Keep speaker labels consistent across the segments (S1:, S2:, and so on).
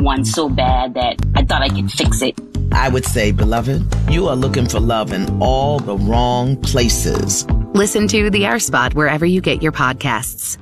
S1: one so bad that I thought I could fix it.
S2: I would say, beloved, you are looking for love in all the wrong places.
S3: Listen to The Air Spot wherever you get your podcasts.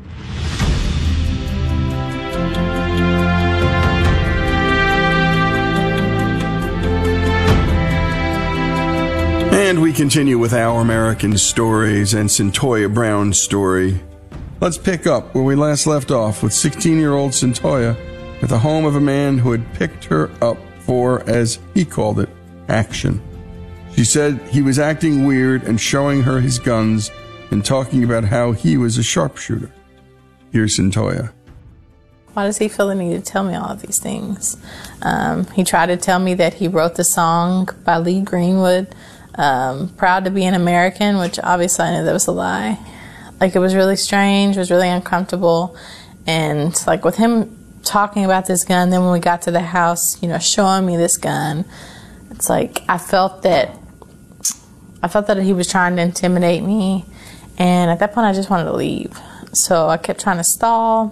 S4: And we continue with Our American Stories and Cyntoia Brown's story. Let's pick up where we last left off with 16-year-old Cyntoia at the home of a man who had picked her up for, as he called it, action. She said he was acting weird and showing her his guns and talking about how he was a sharpshooter. Here's Cyntoia.
S5: Why does he feel the need to tell me all of these things? He tried to tell me that he wrote the song by Lee Greenwood, Proud to be an American, which obviously I knew that was a lie. Like, it was really strange, it was really uncomfortable. And like with him talking about this gun, then when we got to the house, showing me this gun, it's like I felt that he was trying to intimidate me. And at that point I just wanted to leave. So I kept trying to stall.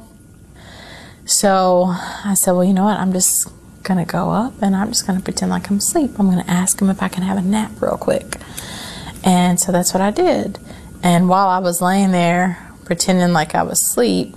S5: So I said, well, you know what, I'm just going to go up and I'm just going to pretend like I'm asleep. I'm going to ask him if I can have a nap real quick. And so that's what I did. And while I was laying there pretending like I was asleep,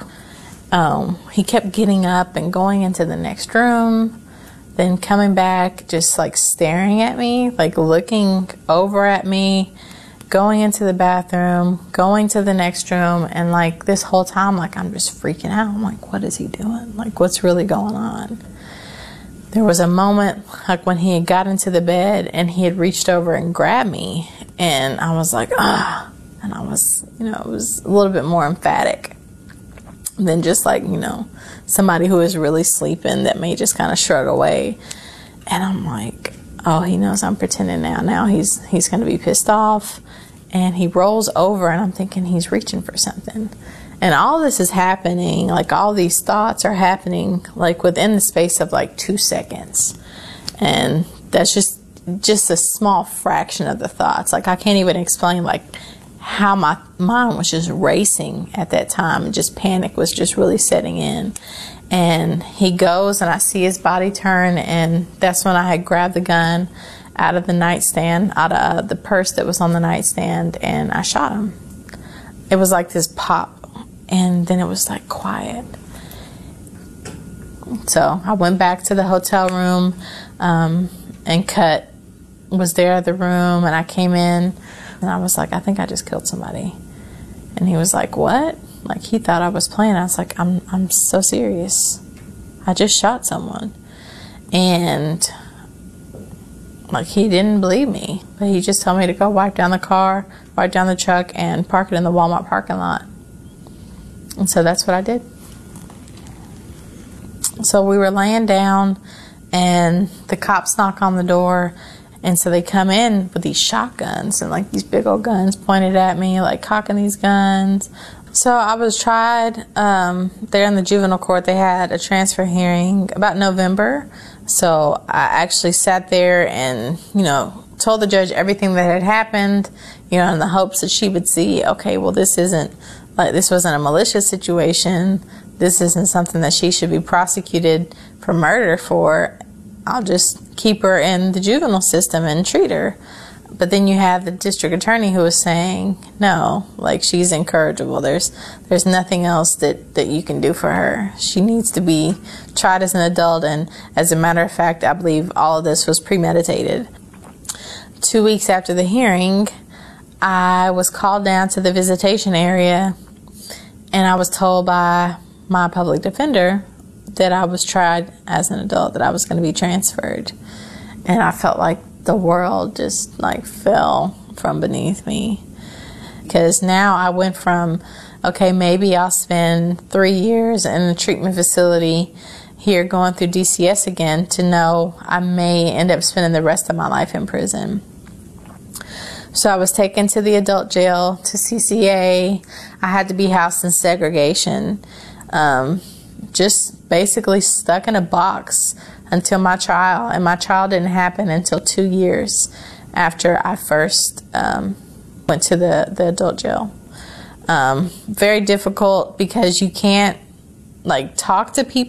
S5: he kept getting up and going into the next room, then coming back, just like staring at me, like looking over at me, going into the bathroom, going to the next room, and like this whole time, like I'm just freaking out. I'm like, what is he doing? Like, what's really going on? There was a moment like when he had got into the bed and he had reached over and grabbed me, and I was like, ah, and I was, it was a little bit more emphatic than just like, somebody who is really sleeping that may just kind of shrug away. And I'm like, oh, he knows I'm pretending now. Now he's going to be pissed off. And he rolls over and I'm thinking he's reaching for something. And all this is happening, like all these thoughts are happening like within the space of like 2 seconds. And that's just a small fraction of the thoughts. Like I can't even explain like how my mind was just racing at that time. Just panic was just really setting in. And he goes and I see his body turn, and that's when I had grabbed the gun out of the nightstand, out of the purse that was on the nightstand, and I shot him. It was like this pop, and then it was like quiet. So I went back to the hotel room, and Cut was there at the room, and I came in, and I was like, I think I just killed somebody. And he was like, what? Like, he thought I was playing. I was like, I'm so serious. I just shot someone. And like, he didn't believe me, but he just told me to go wipe down the car, wipe down the truck, and park it in the Walmart parking lot. And so that's what I did. So we were laying down, and the cops knock on the door, and so they come in with these shotguns and like these big old guns pointed at me, like cocking these guns. So I was tried there in the juvenile court. They had a transfer hearing about November. So I actually sat there and, told the judge everything that had happened, in the hopes that she would see, okay, well, this wasn't a malicious situation. This isn't something that she should be prosecuted for murder for. I'll just keep her in the juvenile system and treat her. But then you have the district attorney who is saying, no, like, she's incorrigible. There's nothing else that you can do for her. She needs to be tried as an adult. And as a matter of fact, I believe all of this was premeditated. 2 weeks after the hearing, I was called down to the visitation area, and I was told by my public defender that I was tried as an adult, that I was going to be transferred. And I felt like the world just like fell from beneath me, because now I went from, okay, maybe I'll spend 3 years in a treatment facility here going through DCS again, to know I may end up spending the rest of my life in prison. So I was taken to the adult jail, to CCA. I had to be housed in segregation, just basically stuck in a box until my trial. And my trial didn't happen until 2 years after I first went to the adult jail. Very difficult, because you can't like talk to people